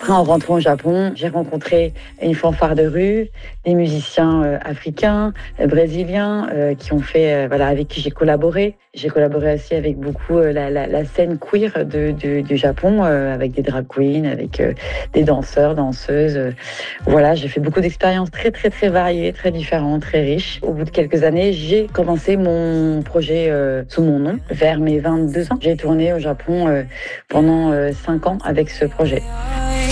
Après, en rentrant au Japon, j'ai rencontré une fanfare de rue, des musiciens africains, brésiliens, qui ont fait, voilà, avec qui j'ai collaboré. J'ai collaboré aussi avec beaucoup la scène queer du Japon, avec des drag queens, avec des danseurs, danseuses. Voilà, j'ai fait beaucoup d'expériences très, très, très variées, très différentes, très riches. Au bout de quelques années, j'ai commencé mon projet sous mon nom, vers mes 22 ans. J'ai tourné au Japon pendant 5 ans avec ce projet.